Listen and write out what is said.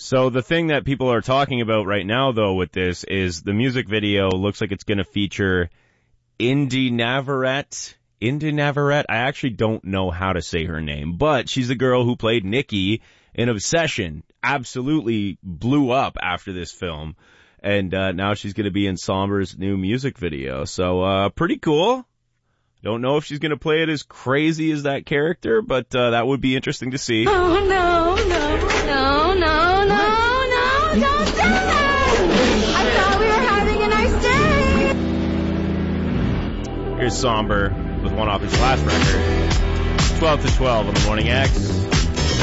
So the thing that people are talking about right now, though, with this is the music video looks like it's going to feature Indy Navarrete. Indy Navarrete? I actually don't know how to say her name, but she's the girl who played Nikki in Obsession. Absolutely blew up after this film. And now she's going to be in Somber's new music video. So pretty cool. Don't know if she's going to play it as crazy as that character, but that would be interesting to see. Oh, no, no, no, no, no, no, don't do that! I thought we were having a nice day! Here's Somber with one off his last record. 12 to 12 on the Morning X.